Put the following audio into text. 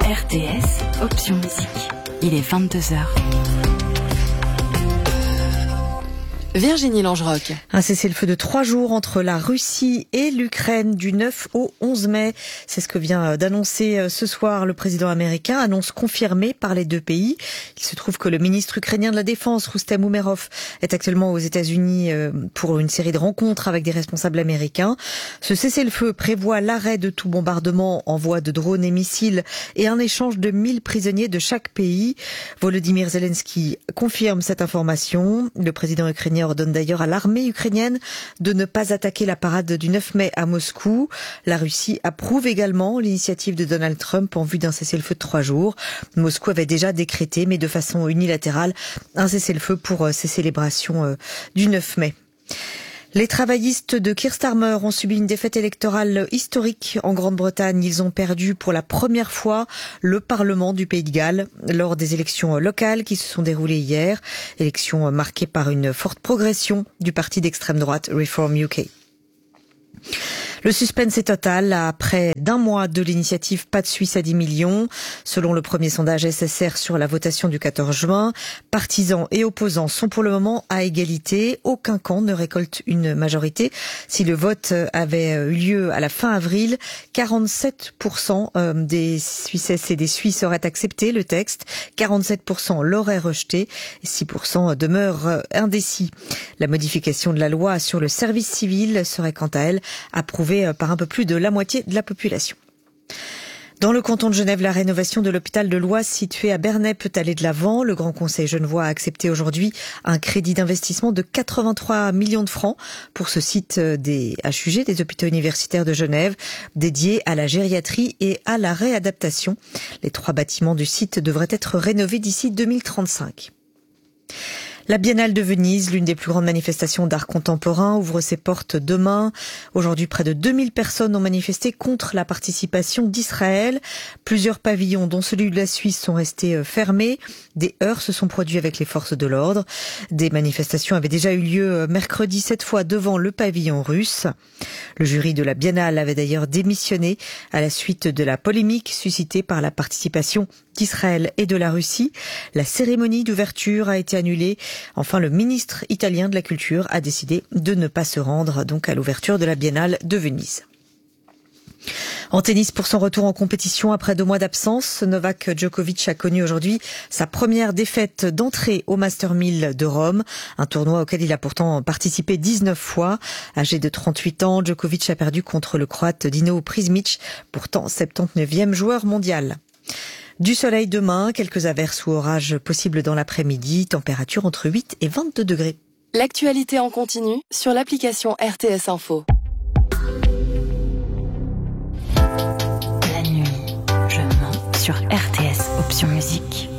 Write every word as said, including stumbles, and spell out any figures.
R T S, option musique. Il est vingt-deux heures. Virginie Langeroc. Un cessez-le-feu de trois jours entre la Russie et l'Ukraine du neuf au onze mai. C'est ce que vient d'annoncer ce soir le président américain. Annonce confirmée par les deux pays. Il se trouve que le ministre ukrainien de la Défense, Roustem Umerov, est actuellement aux États-Unis pour une série de rencontres avec des responsables américains. Ce cessez-le-feu prévoit l'arrêt de tout bombardement, envoi de drones et missiles et un échange de mille prisonniers de chaque pays. Volodymyr Zelensky confirme cette information. Le président ukrainien ordonne d'ailleurs à l'armée ukrainienne de ne pas attaquer la parade du neuf mai à Moscou. La Russie approuve également l'initiative de Donald Trump en vue d'un cessez-le-feu de trois jours. Moscou avait déjà décrété, mais de façon unilatérale, un cessez-le-feu pour ces célébrations du neuf mai. Les travaillistes de Keir Starmer ont subi une défaite électorale historique en Grande-Bretagne. Ils ont perdu pour la première fois le Parlement du Pays de Galles lors des élections locales qui se sont déroulées hier. Élections marquées par une forte progression du parti d'extrême droite Reform U K. Le suspense est total à près d'un mois de l'initiative Pas de Suisse à dix millions. Selon le premier sondage S S R sur la votation du quatorze juin, partisans et opposants sont pour le moment à égalité. Aucun camp ne récolte une majorité. Si le vote avait eu lieu à la fin avril, quarante-sept pour cent des Suissesses et des Suisses auraient accepté le texte, quarante-sept pour cent l'auraient rejeté et six pour cent demeurent indécis. La modification de la loi sur le service civil serait quant à elle approuvée par un peu plus de la moitié de la population. Dans le canton de Genève, la rénovation de l'hôpital de l'Oise situé à Bernay peut aller de l'avant. Le Grand Conseil genevois a accepté aujourd'hui un crédit d'investissement de quatre-vingt-trois millions de francs pour ce site des H U G, des hôpitaux universitaires de Genève, dédié à la gériatrie et à la réadaptation. Les trois bâtiments du site devraient être rénovés d'ici deux mille trente-cinq. La Biennale de Venise, l'une des plus grandes manifestations d'art contemporain, ouvre ses portes demain. Aujourd'hui, près de deux mille personnes ont manifesté contre la participation d'Israël. Plusieurs pavillons, dont celui de la Suisse, sont restés fermés. Des heurts se sont produits avec les forces de l'ordre. Des manifestations avaient déjà eu lieu mercredi, cette fois devant le pavillon russe. Le jury de la Biennale avait d'ailleurs démissionné à la suite de la polémique suscitée par la participation d'Israël et de la Russie. La cérémonie d'ouverture a été annulée. Enfin, le ministre italien de la Culture a décidé de ne pas se rendre donc à l'ouverture de la Biennale de Venise. En tennis, pour son retour en compétition après deux mois d'absence, Novak Djokovic a connu aujourd'hui sa première défaite d'entrée au Master mille de Rome, un tournoi auquel il a pourtant participé dix-neuf fois. Âgé de trente-huit ans, Djokovic a perdu contre le Croate Dino Prizmic, pourtant soixante-dix-neuvième joueur mondial. Du soleil demain, quelques averses ou orages possibles dans l'après-midi, température entre huit et vingt-deux degrés. L'actualité en continu sur l'application R T S Info. La nuit, je mens sur R T S, option musique.